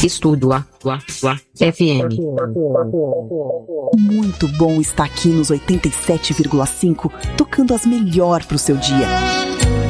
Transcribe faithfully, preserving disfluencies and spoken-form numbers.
Estúdio A, A, A, F M. Muito bom estar aqui nos oitenta e sete vírgula cinco, tocando as melhor pro seu dia.